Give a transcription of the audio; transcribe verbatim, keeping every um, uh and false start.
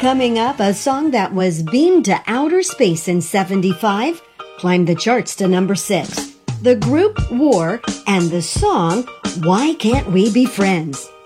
Coming up, a song that was beamed to outer space in seventy-five climbed the charts to number six. The group War and the song Why Can't We Be Friends?